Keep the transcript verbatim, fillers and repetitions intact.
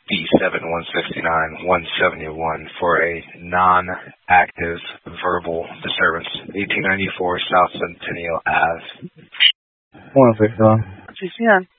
D seven one sixty-nine one seventy-one for a non-active verbal disturbance. eighteen ninety-four South Centennial Avenue. one sixty-nine. G C N.